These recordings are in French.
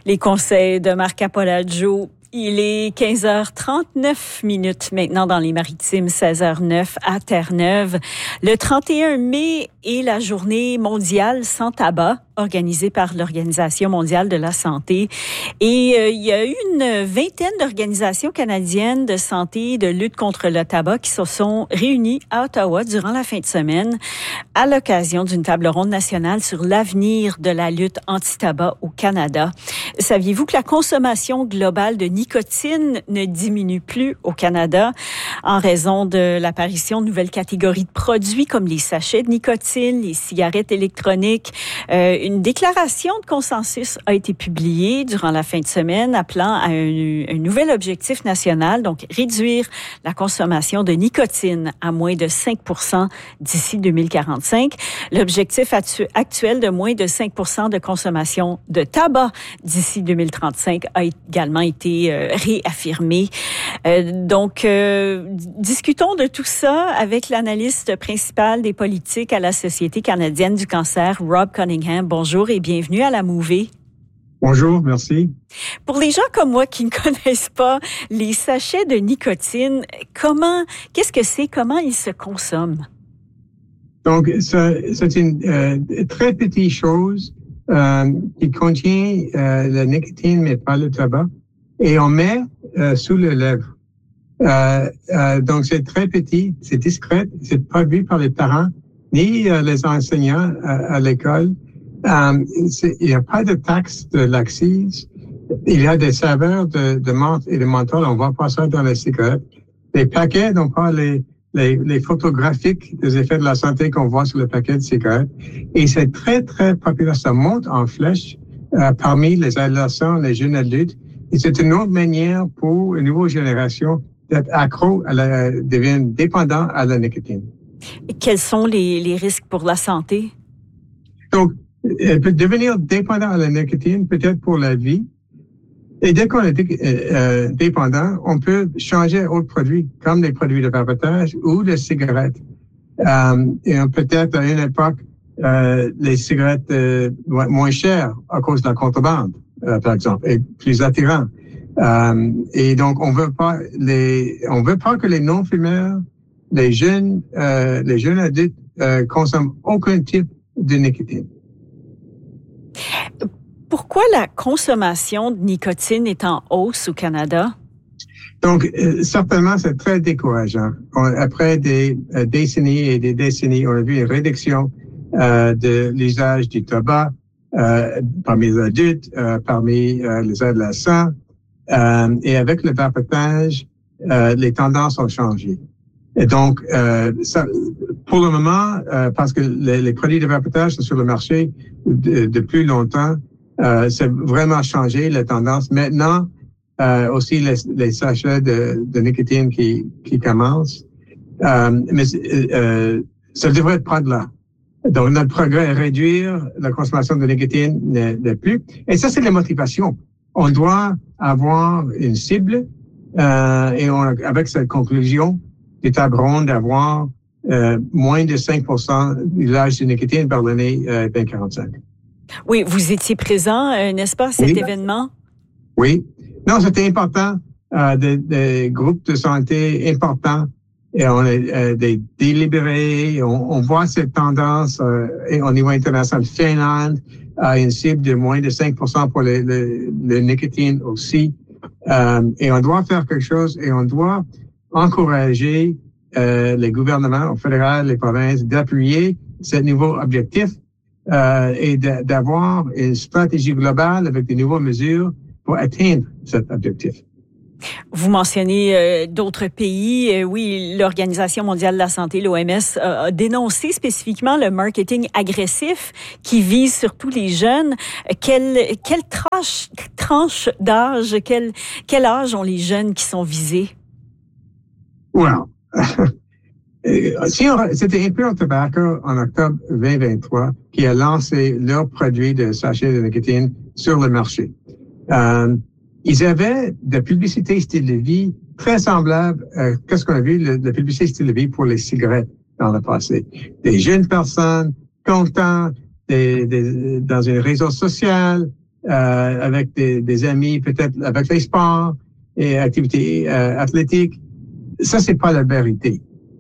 Les conseils de Marc Apolaggio. Il est 15h39 maintenant dans les Maritimes, 16h09 à Terre-Neuve. Le 31 mai est la journée mondiale sans tabac, organisée par l'Organisation mondiale de la santé. Et il y a eu une vingtaine d'organisations canadiennes de santé et de lutte contre le tabac qui se sont réunies à Ottawa durant la fin de semaine à l'occasion d'une table ronde nationale sur l'avenir de la lutte anti-tabac au Canada. Saviez-vous que la consommation globale de nicotine ne diminue plus au Canada en raison de l'apparition de nouvelles catégories de produits comme les sachets de nicotine, les cigarettes électroniques? Une déclaration de consensus a été publiée durant la fin de semaine appelant à un nouvel objectif national, donc réduire la consommation de nicotine à moins de 5% d'ici 2045. L'objectif actuel de moins de 5% de consommation de tabac d'ici 2035 a également été réaffirmé. Discutons de tout ça avec l'analyste principal des politiques à la Société canadienne du cancer, Rob Cunningham. Bonjour et bienvenue à la Mouvée. Bonjour, merci. Pour les gens comme moi qui ne connaissent pas les sachets de nicotine, qu'est-ce que c'est? Comment ils se consomment? Donc, c'est une très petite chose qui contient la nicotine, mais pas le tabac, et on met sous les lèvres. Donc, c'est très petit, c'est discret, c'est pas vu par les parents ni les enseignants à l'école. Il n'y a pas de taxe de l'accise. Il y a des saveurs de menthe et de menthol. On voit pas ça dans les cigarettes. Les paquets n'ont pas les photographiques des effets de la santé qu'on voit sur le paquet de cigarettes. Et c'est très, très populaire. Ça monte en flèche parmi les adolescents, les jeunes adultes. Et c'est une autre manière pour une nouvelle génération d'être accro devenir dépendant à la nicotine. Et quels sont les risques pour la santé? Donc, elle peut devenir dépendant à la nicotine, peut-être pour la vie. Et dès qu'on est dépendant, on peut changer autres produits, comme les produits de vapotage ou les cigarettes. Et peut-être à une époque, les cigarettes moins chères à cause de la contrebande, par exemple, et plus attirants. Et donc, on veut pas que les non-fumeurs, les jeunes adultes consomment aucun type de nicotine. Pourquoi la consommation de nicotine est en hausse au Canada? Donc, certainement, c'est très décourageant. Après des décennies et des décennies, on a vu une réduction de l'usage du tabac parmi les adultes, parmi les adolescents. Et avec le vapotage, les tendances ont changé. Et donc, ça, pour le moment, parce que les produits de vapotage sont sur le marché depuis longtemps, c'est vraiment changé la tendance. Maintenant, aussi les sachets de nicotine qui commencent. Mais ça devrait être prendre là. Donc, notre progrès est réduire la consommation de nicotine n'est plus. Et ça, c'est la motivation. On doit avoir une cible et avec cette conclusion, des tables rondes d'avoir moins de 5% d'usage de nicotine par l'année 2045. Oui, vous étiez présent, n'est-ce pas, à cet événement? Oui. Non, c'était important. Des groupes de santé importants. Et on est des délibérés. On voit cette tendance au niveau international. Finlande a une cible de moins de 5% pour le nicotine aussi. Et on doit faire quelque chose et on doit encourager les gouvernements fédéraux, les provinces, d'appuyer ce nouveau objectif et d'avoir une stratégie globale avec de nouvelles mesures pour atteindre cet objectif. Vous mentionnez d'autres pays. Oui, l'Organisation mondiale de la santé, l'OMS, a dénoncé spécifiquement le marketing agressif qui vise surtout les jeunes. Quelle tranche d'âge, quel âge ont les jeunes qui sont visés? Well, c'était Imperial Tobacco en octobre 2023 qui a lancé leur produit de sachet de nicotine sur le marché. Ils avaient de publicité style de vie très semblable à ce qu'on a vu, la publicité style de vie pour les cigarettes dans le passé. Des jeunes personnes contentes dans un réseau social, avec des amis, peut-être avec les sports et activités athlétiques. Ça, c'est pas la vérité.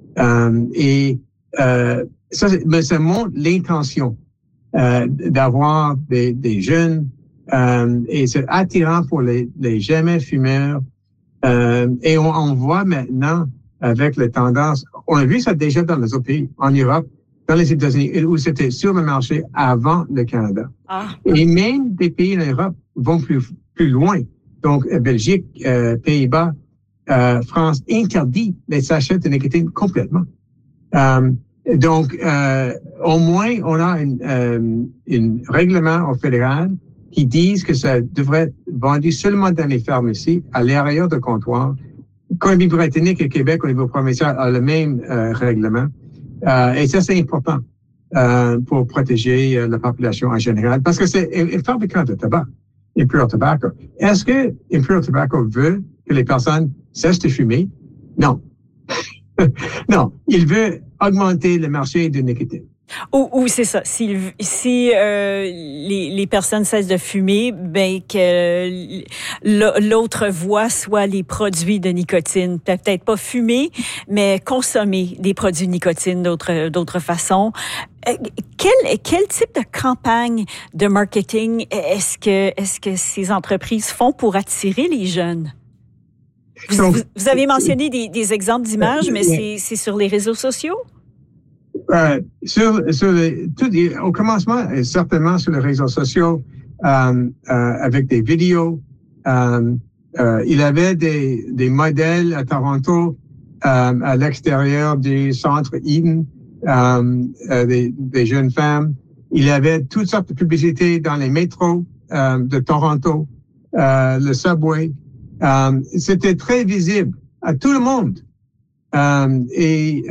Mais ça montre l'intention d'avoir des jeunes et c'est attirant pour les jamais fumeurs. Et on voit maintenant avec les tendances, on a vu ça déjà dans les autres pays, en Europe, dans les États-Unis, où c'était sur le marché avant le Canada. Ah. Et même des pays en Europe vont plus loin. Donc, Belgique, Pays-Bas, France interdit les sachets de nicotine complètement. Donc, au moins, on a un règlement au fédéral qui dit que ça devrait être vendu seulement dans les pharmacies, à l'arrière de comptoir. Colombie-Britannique et Québec, au niveau provincial, a le même règlement. Et ça, c'est important pour protéger la population en général, parce que c'est un fabricant de tabac, Imperial Tobacco. Est-ce que Imperial Tobacco veut que les personnes cessent de fumer? Non. Non, il veut augmenter le marché de nicotine. Ou c'est ça. Si les personnes cessent de fumer, ben que l'autre voie soit les produits de nicotine. Peut-être pas fumer, mais consommer des produits de nicotine d'autres façons. Quel type de campagne de marketing est-ce que ces entreprises font pour attirer les jeunes? Vous avez mentionné des exemples d'images, mais c'est sur les réseaux sociaux? Au commencement, certainement sur les réseaux sociaux, avec des vidéos. Il y avait des modèles à Toronto, à l'extérieur du centre Eden, des jeunes femmes. Il y avait toutes sortes de publicités dans les métros de Toronto, le subway. C'était très visible à tout le monde. Il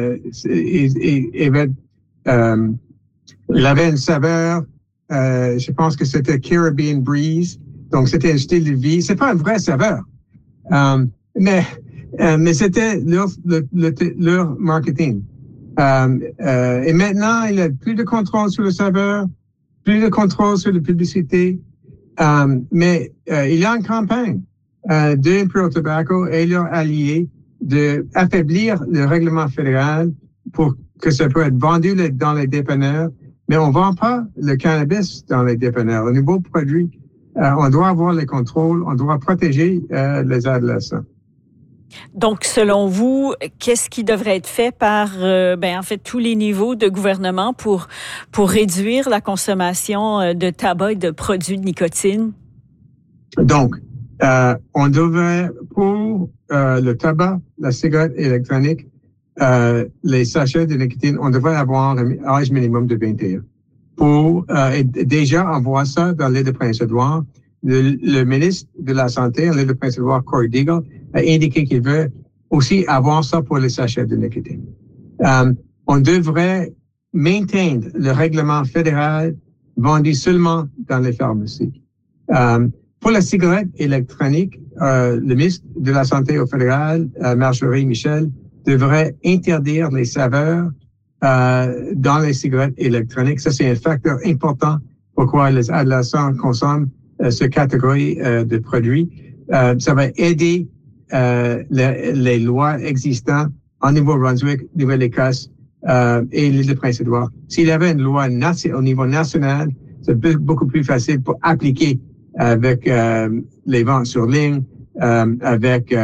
avait une saveur, je pense que c'était Caribbean Breeze, donc c'était un style de vie. C'est pas une vraie saveur, mais c'était leur marketing. Et maintenant, il y a plus de contrôle sur la saveur, plus de contrôle sur la publicité, mais il y a une campagne de Imperial Tobacco et leurs alliés de affaiblir le règlement fédéral pour que ça peut être vendu dans les dépanneurs, mais on vend pas le cannabis dans les dépanneurs. Au niveau produit, on doit avoir les contrôles, on doit protéger les adolescents. Donc, selon vous, qu'est-ce qui devrait être fait par, en fait, tous les niveaux de gouvernement pour réduire la consommation de tabac et de produits de nicotine? Donc, on devrait, pour le tabac, la cigarette électronique, les sachets de nicotine, on devrait avoir un âge minimum de 21. Et déjà, on voit ça dans l'île de Prince-Édouard. Le ministre de la Santé, l'île de Prince-Édouard, Corey Deagle, a indiqué qu'il veut aussi avoir ça pour les sachets de nicotine. On devrait maintenir le règlement fédéral vendu seulement dans les pharmacies. Pour la cigarette électronique, le ministre de la Santé au fédéral, Marjorie Michel, devrait interdire les saveurs dans les cigarettes électroniques. Ça, c'est un facteur important pourquoi les adolescents consomment cette catégorie de produits. Ça va aider les lois existantes en Nouveau-Brunswick, Nouvelle-Écosse et l'île de Prince-Édouard. S'il y avait une loi au niveau national, c'est beaucoup plus facile pour appliquer avec les ventes sur ligne, avec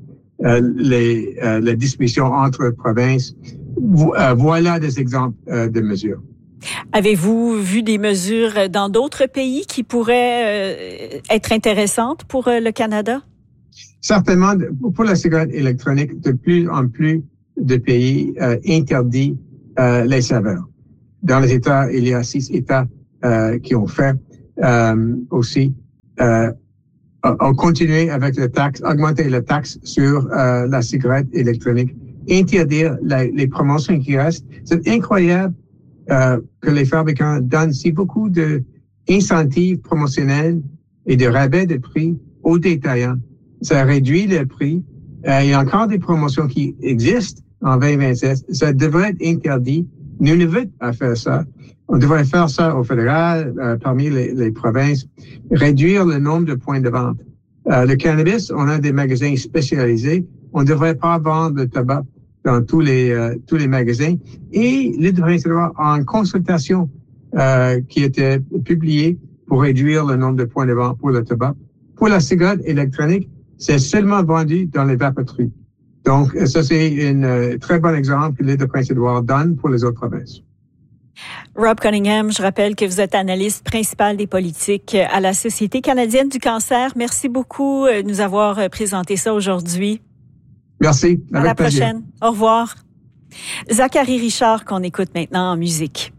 les distributions entre provinces. Voilà des exemples de mesures. Avez-vous vu des mesures dans d'autres pays qui pourraient être intéressantes pour le Canada? Certainement, pour la cigarette électronique, de plus en plus de pays interdisent les saveurs. Dans les États, il y a 6 États qui ont fait aussi. On continue avec la taxe, augmenter la taxe sur la cigarette électronique, interdire les promotions qui restent. C'est incroyable que les fabricants donnent si beaucoup d'incentives promotionnels et de rabais de prix aux détaillants. Ça réduit le prix. Il y a encore des promotions qui existent en 2027. Ça devrait être interdit. Nunavut a fait ça. On devrait faire ça au fédéral, parmi les provinces, réduire le nombre de points de vente. Le cannabis, on a des magasins spécialisés. On ne devrait pas vendre le tabac dans tous les magasins. Et l'île de Prince-Édouard a une consultation qui était publiée pour réduire le nombre de points de vente pour le tabac. Pour la cigarette électronique, c'est seulement vendu dans les vapoteries. Donc, ça, c'est un très bon exemple que l'île de Prince-Édouard donne pour les autres provinces. Rob Cunningham, je rappelle que vous êtes analyste principal des politiques à la Société canadienne du cancer. Merci beaucoup de nous avoir présenté ça aujourd'hui. Merci. À la prochaine. Au revoir. Zachary Richard, qu'on écoute maintenant en musique.